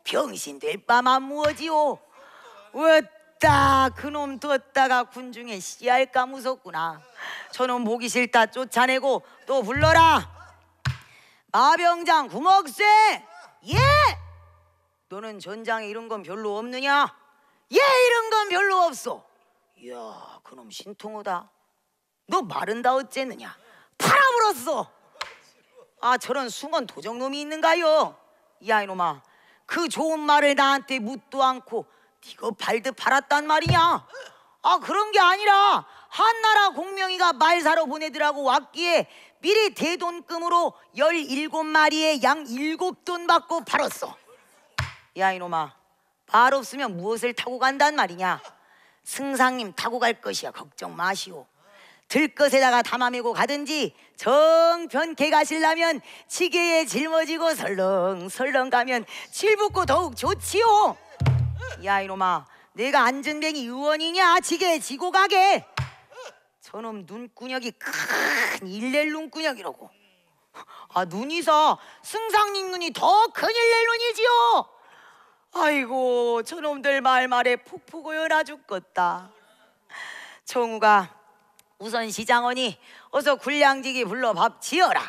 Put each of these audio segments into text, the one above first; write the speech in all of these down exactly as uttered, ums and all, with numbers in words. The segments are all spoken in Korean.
병신 될 바만 무엇이오. 어따 그놈 뒀다가 군중에 씨알까 무섭구나. 저놈 보기 싫다 쫓아내고 또 불러라. 마병장 구먹쇠. 예. 너는 전장에 이런 건 별로 없느냐? 예, 이런 건 별로 없어. 이야, 그놈 신통하다. 너 마른다 어쨌느냐? 팔아물었어. 아, 저런 숭한 도적놈이 있는가요? 야, 이놈아, 그 좋은 말을 나한테 묻도 않고 네가 발드 팔았단 말이냐? 아, 그런 게 아니라 한나라 공명이가 말 사러 보내더라고 왔기에 미리 대돈금으로 열일곱 마리에 양 일곱 돈 받고 팔았어. 야, 이놈아, 말 없으면 무엇을 타고 간단 말이냐? 승상님 타고 갈 것이야. 걱정 마시오. 들것에다가 담아매고 가든지 정편케 가시려면 지게에 짊어지고 설렁설렁 가면 칠붓고 더욱 좋지요. 야, 이놈아, 내가 안전뱅이 의원이냐? 지게에 지고 가게. 저놈 눈구녕이 큰 일낼 눈구녕이라고. 아, 눈이서 승상님 눈이 더 큰 일낼 눈이지요. 아이고, 저놈들 말말에 푹푹 고여나 죽겠다. 청우가 우선 시장원이 어서 굴량지기 불러 밥 지어라.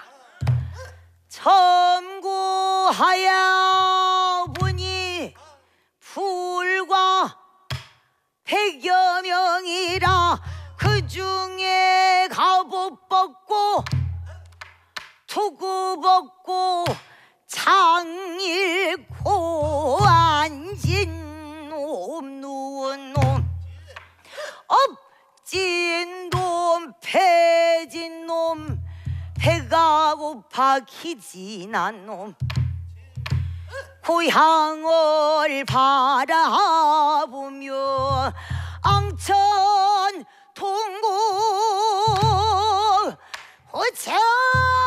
첨구하여 보니 불과 백여 명이라 그 중에 갑옷 벗고 투구 벗고 장일고 앉은 놈 누운 놈 엎진 놈 패진 놈 배가 고파 기진한 놈 고향을 바라보며 앙천 동국 호청